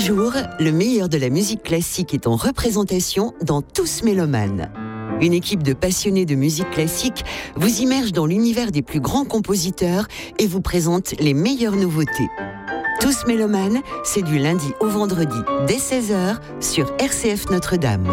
jour, le meilleur de la musique classique est en représentation dans Tous Mélomanes. Une équipe de passionnés de musique classique vous immerge dans l'univers des plus grands compositeurs et vous présente les meilleures nouveautés. Tous Mélomanes, c'est du lundi au vendredi dès 16h sur RCF Notre-Dame.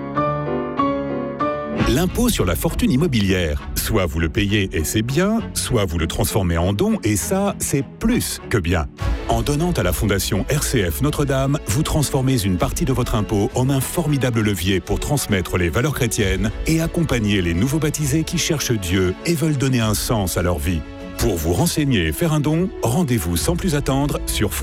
L'impôt sur la fortune immobilière. Soit vous le payez et c'est bien, soit vous le transformez en don et ça, c'est plus que bien. En donnant à la Fondation RCF Notre-Dame, vous transformez une partie de votre impôt en un formidable levier pour transmettre les valeurs chrétiennes et accompagner les nouveaux baptisés qui cherchent Dieu et veulent donner un sens à leur vie. Pour vous renseigner et faire un don, rendez-vous sans plus attendre sur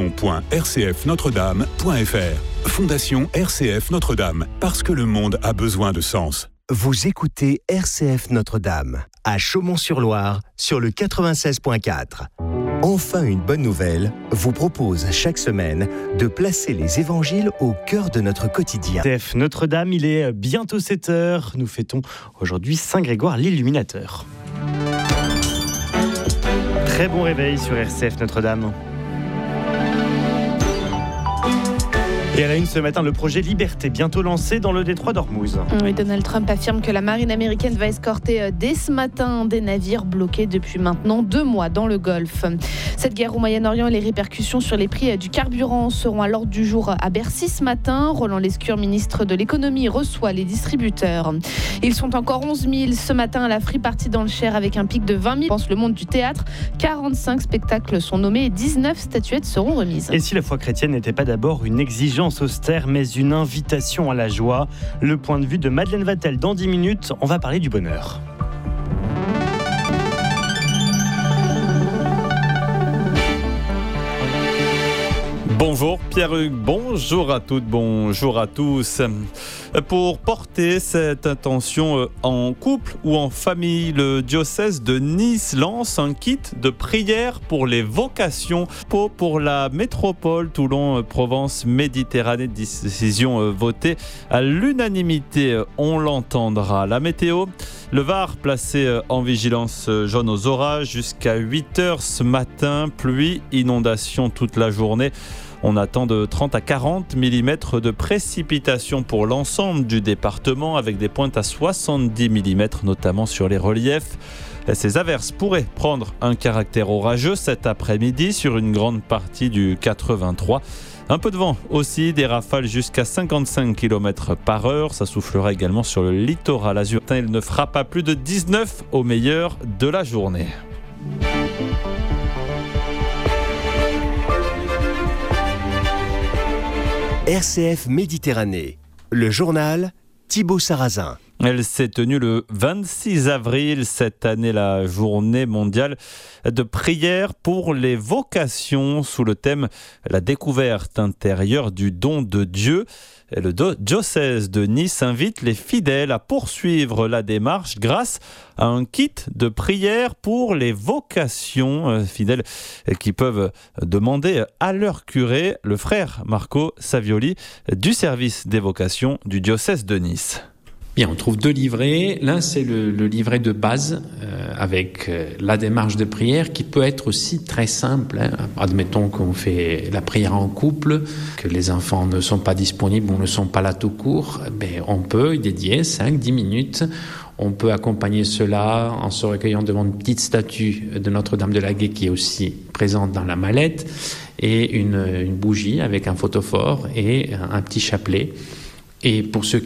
fondation.rcfnotredame.fr. Fondation RCF Notre-Dame, parce que le monde a besoin de sens. Vous écoutez RCF Notre-Dame, à Chaumont-sur-Loire, sur le 96.4. Enfin une bonne nouvelle, vous propose chaque semaine de placer les évangiles au cœur de notre quotidien. RCF Notre-Dame, il est bientôt 7h. Nous fêtons aujourd'hui Saint Grégoire l'Illuminateur. Très bon réveil sur RCF Notre-Dame. Et à la une ce matin, le projet Liberté, bientôt lancé dans le détroit d'Ormuz. Oui, Donald Trump affirme que la marine américaine va escorter dès ce matin des navires bloqués depuis maintenant 2 mois dans le Golfe. Cette guerre au Moyen-Orient et les répercussions sur les prix du carburant seront à l'ordre du jour à Bercy ce matin. Roland Lescure, ministre de l'économie, reçoit les distributeurs. Ils sont encore 11 000 ce matin à la Free Party dans le Cher avec un pic de 20 000, pense le monde du théâtre. 45 spectacles sont nommés et 19 statuettes seront remises. Et si la foi chrétienne n'était pas d'abord une exigence austère, mais une invitation à la joie. Le point de vue de Madeleine Vatel dans 10 minutes, on va parler du bonheur. Bonjour Pierre-Hugues, bonjour à toutes, bonjour à tous. Pour porter cette intention en couple ou en famille, le diocèse de Nice lance un kit de prière pour les vocations pour la métropole Toulon-Provence-Méditerranée. Décision votée à l'unanimité, on l'entendra. La météo, le Var placé en vigilance jaune aux orages jusqu'à 8h ce matin, pluie, inondation toute la journée. On attend de 30 à 40 mm de précipitations pour l'ensemble du département avec des pointes à 70 mm notamment sur les reliefs. Ces averses pourraient prendre un caractère orageux cet après-midi sur une grande partie du 83. Un peu de vent aussi, des rafales jusqu'à 55 km/h. Ça soufflera également sur le littoral azuréen. Il ne fera pas plus de 19 au meilleur de la journée. RCF Méditerranée, le journal Thibaut Sarrazin. Elle s'est tenue le 26 avril, cette année, la journée mondiale de prière pour les vocations sous le thème « La découverte intérieure du don de Dieu ». Et le diocèse de Nice invite les fidèles à poursuivre la démarche grâce à un kit de prière pour les vocations. Fidèles qui peuvent demander à leur curé, le frère Marco Savioli, du service des vocations du diocèse de Nice. Bien, on trouve 2 livrets. L'un, c'est le livret de base avec la démarche de prière qui peut être aussi très simple. Admettons qu'on fait la prière en couple, que les enfants ne sont pas disponibles ou ne sont pas là tout court. On peut y dédier 5-10 minutes. On peut accompagner cela en se recueillant devant une petite statue de Notre-Dame de la Gaie qui est aussi présente dans la mallette et une bougie avec un photophore et un petit chapelet. Et pour ceux